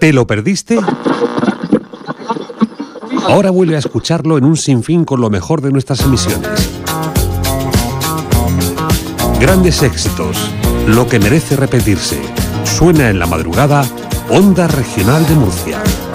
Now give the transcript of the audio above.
¿Te lo perdiste? Ahora vuelve a escucharlo en un sinfín con lo mejor de nuestras emisiones. Grandes éxitos, lo que merece repetirse. Suena en la madrugada, Onda Regional de Murcia.